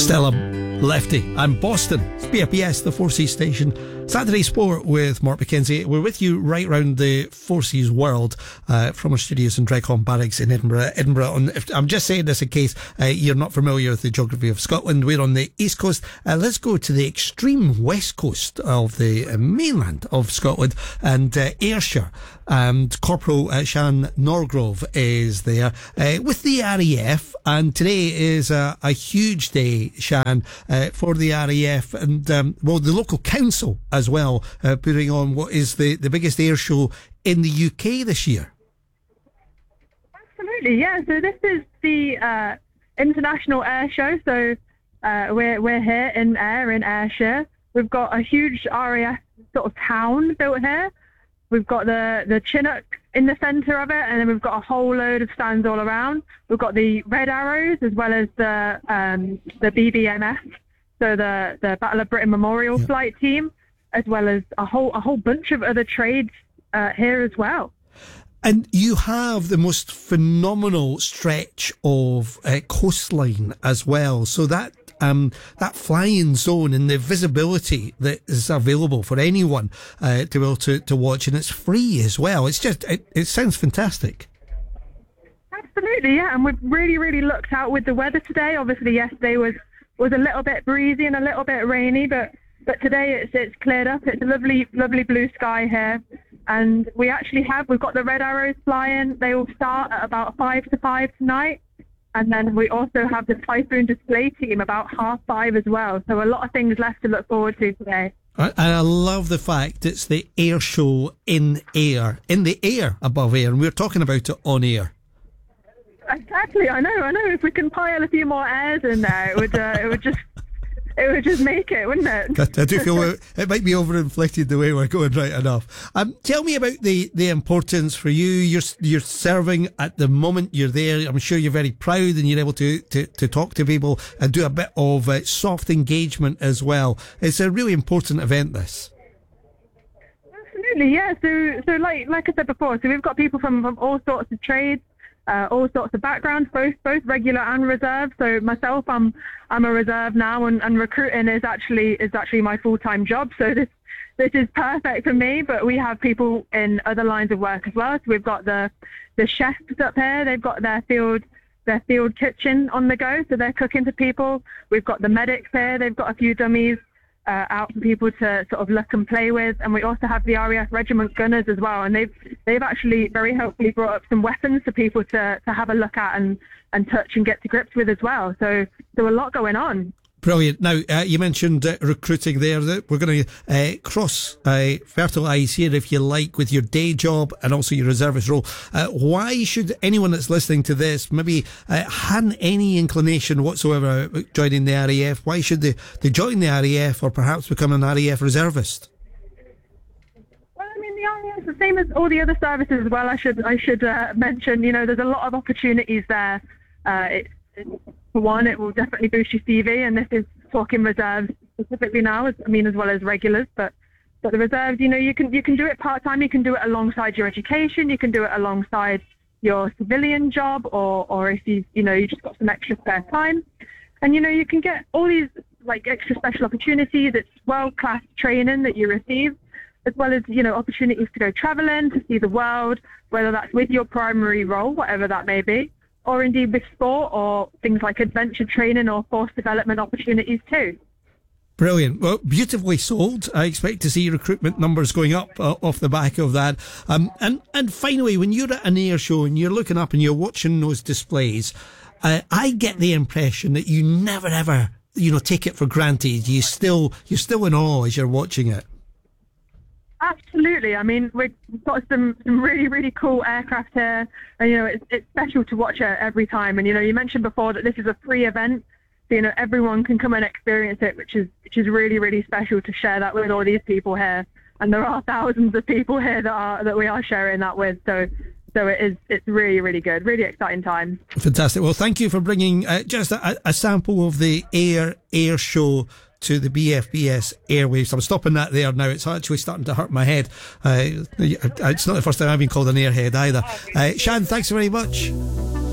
Stella Lefty and Boston. It's BFBS, the Four Seas station. Saturday Sport with Mark McKenzie. We're with you right round the Four Seas world from our studios in Dreghorn Barracks in Edinburgh. I'm just saying this in case you're not familiar with the geography of Scotland. We're on the east coast. Let's go to the extreme west coast of the mainland of Scotland and Ayrshire. And Corporal Shan Norgrove is there with the RAF, and today is a huge day, Shan, for the RAF and the local council as well, putting on what is the biggest air show in the UK this year. Absolutely, yeah. So this is the International Air Show. So we're here in Ayrshire. We've got a huge RAF sort of town built here. We've got the Chinook in the centre of it, and then we've got a whole load of stands all around. We've got the Red Arrows as well as the BBMF, so the Battle of Britain Memorial Flight Team, as well as a whole bunch of other trades here as well. And you have the most phenomenal stretch of coastline as well, so that flying zone and the visibility that is available for anyone to be able to watch, and it's free as well. It's just, it sounds fantastic. Absolutely, yeah. And we've really, really looked out with the weather today. Obviously, yesterday was a little bit breezy and a little bit rainy, but today it's cleared up. It's a lovely, lovely blue sky here. And we've got the Red Arrows flying. They will start at about 4 to 5 tonight. And then we also have the Typhoon display team about 5:30 as well. So a lot of things left to look forward to today. And I love the fact it's the air show in the air above air. And we're talking about it on air. Exactly, I know. If we can pile a few more airs in there, it would just make it, wouldn't it? I do feel it might be overinflated the way we're going, right enough. Tell me about the importance for you. You're serving at the moment you're there. I'm sure you're very proud and you're able to talk to people and do a bit of soft engagement as well. It's a really important event, this. Absolutely, yeah. So like I said before, so we've got people from all sorts of trades. All sorts of backgrounds, both regular and reserve. So myself, I'm a reserve now, and recruiting is actually my full-time job. So this is perfect for me. But we have people in other lines of work as well. So we've got the chefs up here. They've got their field kitchen on the go, so they're cooking for people. We've got the medics here. They've got a few dummies out for people to sort of look and play with, and we also have the RAF Regiment Gunners as well, and they've actually very helpfully brought up some weapons for people to have a look at and touch and get to grips with as well. So a lot going on. Brilliant. Now, you mentioned recruiting there. We're going to cross fertile ice here, if you like, with your day job and also your reservist role. Why should anyone that's listening to this maybe hadn't any inclination whatsoever about joining the RAF? Why should they join the RAF or perhaps become an RAF reservist? Well, I mean, the RAF is the same as all the other services as well. I should mention, there's a lot of opportunities there. For one, it will definitely boost your CV, and this is talking reserves specifically now, as well as regulars. But the reserves, you can do it part-time, you can do it alongside your education, you can do it alongside your civilian job, or if you just got some extra spare time. And, you can get all these, extra special opportunities. It's world-class training that you receive, as well as, opportunities to go travelling, to see the world, whether that's with your primary role, whatever that may be, or indeed with sport or things like adventure training or force development opportunities too. Brilliant. Well, beautifully sold. I expect to see recruitment numbers going up off the back of that. And finally, when you're at an air show and you're looking up and you're watching those displays, I get the impression that you never ever, take it for granted. You're still in awe as you're watching it. Absolutely. I mean, we've got some really, really cool aircraft here, and it's special to watch it every time. And you mentioned before that this is a free event, so everyone can come and experience it, which is really, really special to share that with all these people here. And there are thousands of people here that we are sharing that with. So it's really, really good, really exciting time. Fantastic. Well, thank you for bringing just a sample of the air show to the BFBS airwaves. I'm stopping that there now. It's actually starting to hurt my head. It's not the first time I've been called an airhead either. Shan, thanks very much.